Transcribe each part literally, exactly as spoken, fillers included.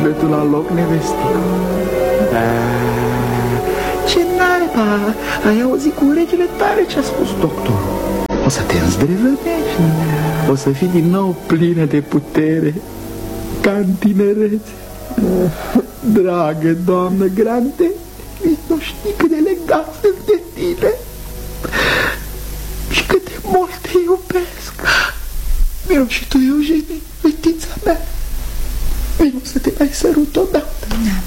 de tu la loc, nevestică. Ce naiba, ai auzit cu urechile tale ce a spus doctorul. O să te îndrăvenești, o să fii din nou plină de putere, ca în tinerețe. Dragă doamnă Grande, nu știi cât de legat sunt de tine și cât de mult te iubesc. Vino și tu, Eugenie, fetița mea. Vino să te mai sărut odată. Da.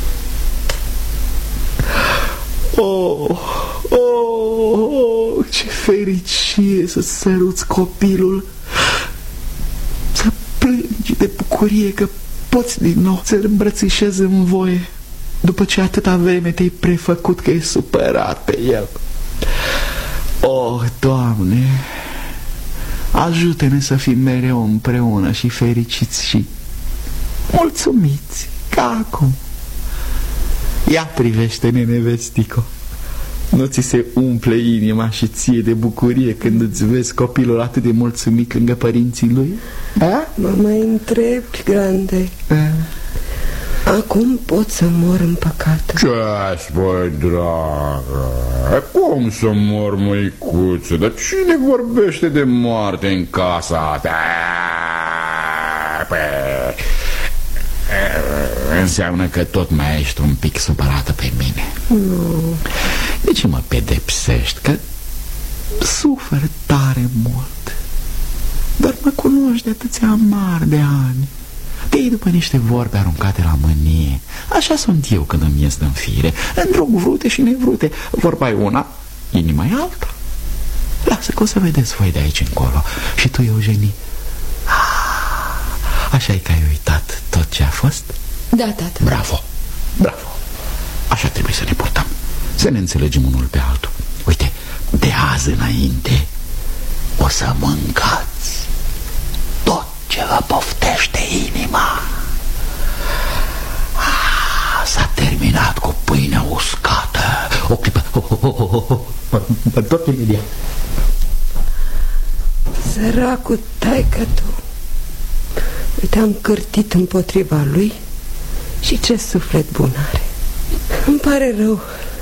Oh, oh, oh, ce fericire să săruți copilul, să plângi de bucurie că poți din nou să-l îmbrățișezi în voie, după ce atâta vreme te-ai prefăcut că e supărat pe el. Oh, Doamne, ajută-ne să fim mereu împreună și fericiți și mulțumiți, ca acum. Ia privește-ne, nevestico. Nu ți se umple inima și ție de bucurie când îți vezi copilul atât de mulțumit lângă părinții lui? Da? Mă mai întrebi, Grande. A? Acum pot să mor în păcat. Ce-ai spui, dragă? Cum să mor, măicuță? Dar cine vorbește de moarte în casa ta? Înseamnă că tot mai ești un pic supărată pe mine. Nu. De ce mă pedepsești? Că sufăr tare mult. Dar mă cunoști de atâția amar de ani. Te iei după niște vorbe aruncate la mânie. Așa sunt eu când îmi ies din fire, îndrog vrute și nevrute. Vorba e una, inima e alta. Lasă că o să vedeți voi de aici încolo. Și tu, Eugenie, așa e că ai uitat tot ce a fost? Da, tată. Bravo, bravo. Așa trebuie să ne purtăm, să ne înțelegem unul pe altul. Uite, de azi înainte o să mâncați tot ce vă poftește inima. S-a terminat cu pâinea uscată. O clipă. Oh, oh, oh, oh, oh. Mă întorc imediat. Săracul taică-tu. Uite, am cârtit împotriva lui. Și ce suflet bun are. Îmi pare rău.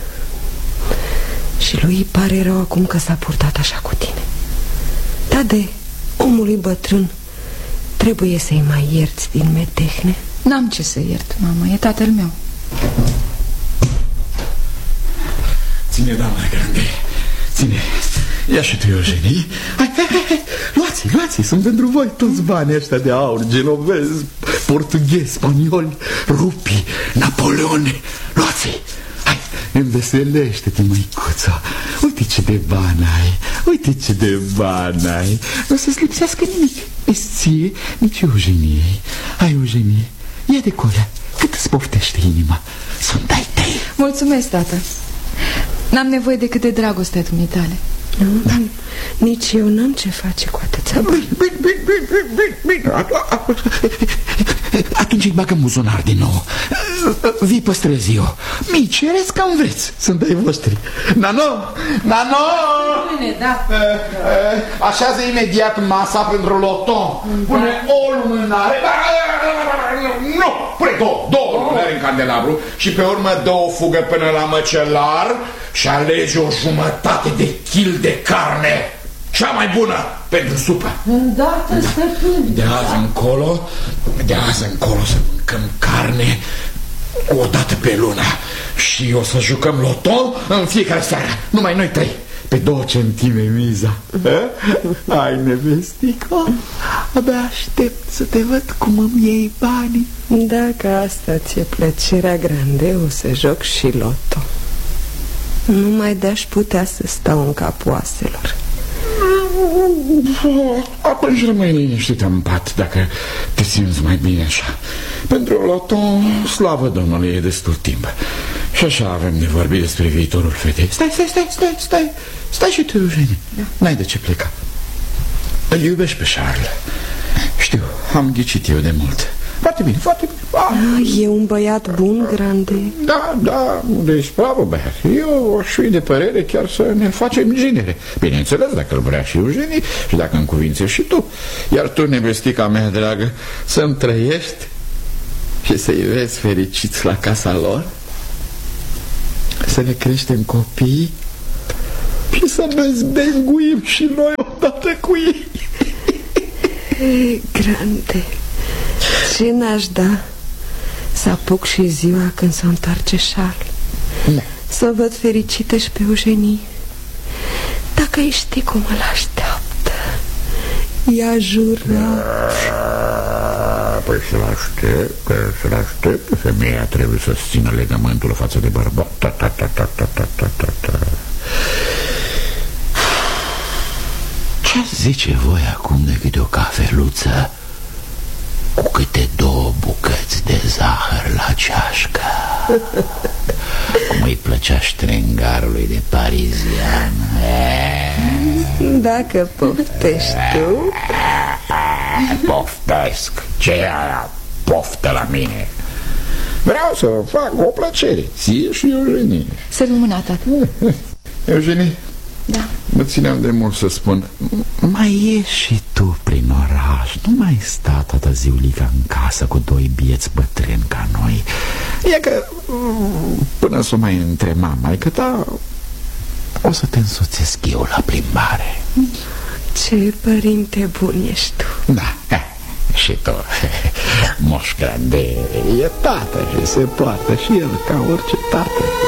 Și lui îi pare rău acum că s-a purtat așa cu tine. Da, de omului bătrân trebuie să-i mai ierți din medehne. N-am ce să iert, mamă, e tatăl meu. Ține, doamna Grande, ține. Ia și tu, Eugenie. Hai, hai, hai, hai. Luați-i, luați-i, sunt pentru voi toți banii ăștia de aur, genovezi, portughezi, spanioli, rupi, napoleoni. Luați-i. Hai, înveselește-te, măicuță. Uite ce de bani ai, uite ce de bani ai. Nu să-ți lipsească nimic, nici ție, nici Eugeniei. Hai, Eugenie, ia de colea, cât îți poftește inima. Sunt ai tăi. Mulțumesc, tată. N-am nevoie decât de dragostea dumitale. Nu, da. Nici eu n-am ce face cu atâția bani. Bine, bine, bine, bine, bine. Atunci îi bagă buzunar din nou. Vi păstrez eu. Mi cereți cam vreți. Sunt ai voștri. Nano, Nano. Bine, da. Așează imediat masa pentru loto. Pune o lumânare. Nu, pune două, două lumânări în candelabru. Și pe urmă dă o fugă până la măcelar și alege o jumătate de kil de carne, cea mai bună pentru supă. Îndată, stăpân. De azi încolo, de azi încolo să mâncăm carne o dată pe lună. Și o să jucăm loto în fiecare seară. Numai noi trei. Pe două centime miza. Hai, nevestico, abia aștept să te văd cum îmi iei banii. Dacă asta ți-e plăcerea, Grande, o să joc și loto. Numai de-aș putea să stau în capul oaselor. Atunci rămâi liniștit în pat, dacă te simți mai bine așa. Pentru loto, slavă Domnului, e destul timp. Și așa avem de vorbit despre viitorul fetei. Stai, stai, stai, stai, stai. Stai și tu, Eugenie. Da. N-ai de ce pleca. Îl iubești pe Charles. Știu, am ghicit eu de mult. Foarte bine, foarte bine. Ah. E un băiat bun, Grande. Da, da, deci bravo, băiat. Eu aș fi de părere chiar să ne facem genere. Bineînțeles, dacă îl vrea și Eugenie și dacă încuvințești și tu. Iar tu, nevestica mea dragă, să-mi trăiești și să-i vezi fericiți la casa lor, să ne creștem copii și să ne zbenguim și noi odată cu ei. E, grande, ce n-aș da să apuc și ziua când se întoarce Charles, da. Să o văd fericită și pe Eugenie. Dacă îi știi cum îl așteaptă. I-a jurat. Păi să-l aștept, să-l aștept. Femeia trebuie să-ți țină legământul față de bărbat. Ta, ta, ta, ta, ta, ta, ta, ta, ta. Ce zice voi acum de câte o cafeluță cu câte două bucăți de zahăr la ceașcă? Cum îi plăcea ștrengarului de parizian. Dacă poftești tu. Poftesc. Ce e aia poftă la mine? Vreau să fac o plăcere ție și Eugenie. Să rămână, tată. Eugenie? Da. Mă țineam de mult să spun, mai ieși și tu prin oraș. Nu mai sta toată ziulica în casă cu doi bieți bătrâni ca noi. E că până să o mai întrema maică ta, o să te însoțesc eu la plimbare. Ce părinte bun ești tu. Da, și tu. Moș Grande e tată și se poartă și el ca orice tată.